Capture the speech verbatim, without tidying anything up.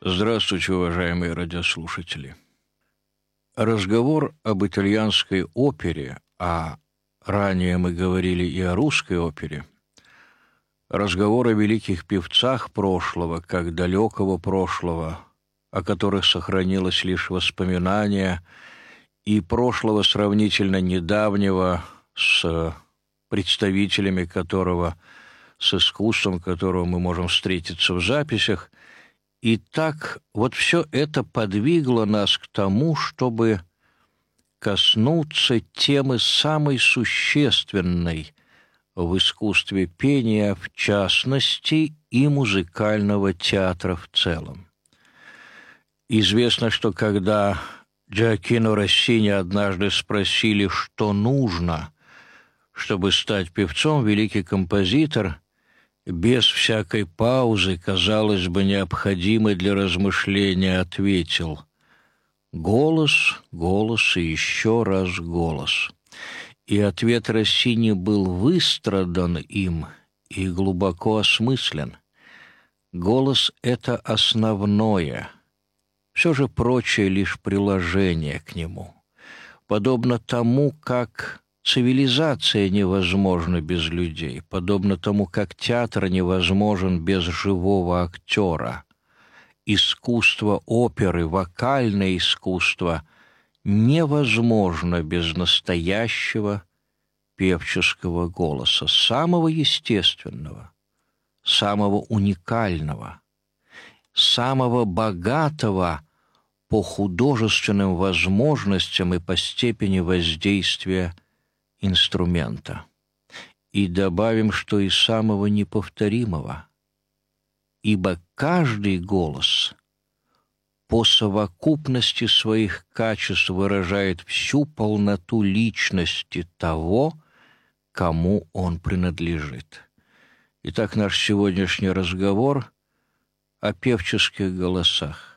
Здравствуйте, уважаемые радиослушатели. Разговор об итальянской опере, а ранее мы говорили и о русской опере, разговор о великих певцах прошлого, как далекого прошлого, о которых сохранилось лишь воспоминание, и прошлого сравнительно недавнего, с представителями которого, с искусством которого мы можем встретиться в записях. И так вот все это подвигло нас к тому, чтобы коснуться темы самой существенной в искусстве пения, в частности, и музыкального театра в целом. Известно, что когда Джоаккино Россини однажды спросили, что нужно, чтобы стать певцом, великий композитор без всякой паузы, казалось бы, необходимой для размышления, ответил: «Голос, голос и еще раз голос». И ответ Россини был выстрадан им и глубоко осмыслен. Голос — это основное, все же прочее лишь приложение к нему. Подобно тому, как цивилизация невозможна без людей, подобно тому, как театр невозможен без живого актера. Искусство оперы, вокальное искусство невозможно без настоящего певческого голоса, самого естественного, самого уникального, самого богатого по художественным возможностям и по степени воздействия инструмента. И добавим, что и самого неповторимого, ибо каждый голос по совокупности своих качеств выражает всю полноту личности того, кому он принадлежит. Итак, наш сегодняшний разговор о певческих голосах.